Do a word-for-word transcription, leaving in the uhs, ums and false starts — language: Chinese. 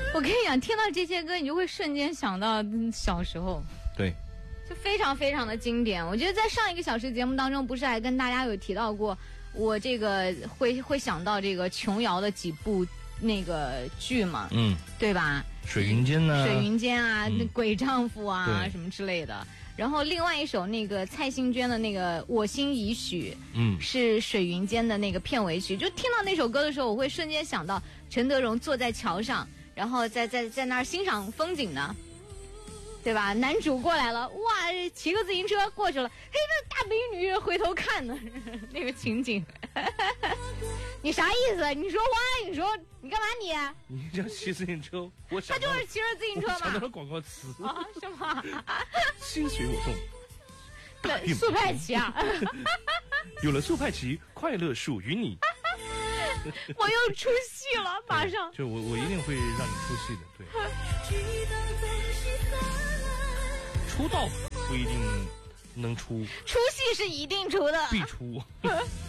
我跟你讲，听到这些歌，你就会瞬间想到小时候。 对。 就非常非常的经典。我觉得在上一个小时节目当中，不是还跟大家有提到过，我这个会会想到这个琼瑶的几部那个剧嘛， 嗯， 对吧？ 水云间呢、啊？ 水云间啊， 嗯、 那鬼丈夫啊， 什么之类的。然后另外一首那个蔡幸娟的那个《我心已许》， 嗯， 是水云间的那个片尾曲。就听到那首歌的时候，我会瞬间想到陈德容坐在桥上，然后在在在那儿欣赏风景呢。对吧？男主过来了，哇，骑个自行车过去了，嘿，这大美女回头看呢，那个情景，你啥意思？你说话，你说你干嘛你？ 你叫骑自行车，我想他就是骑着自行车嘛。 想到了广告词啊？是吗？ 心随我动。 对，速派骑啊！ 有了速派骑，快乐属于你。 我又出戏了，马上。 就我，我一定会让你出戏的，对。出道不一定能出， 出戏是一定出的， 必出。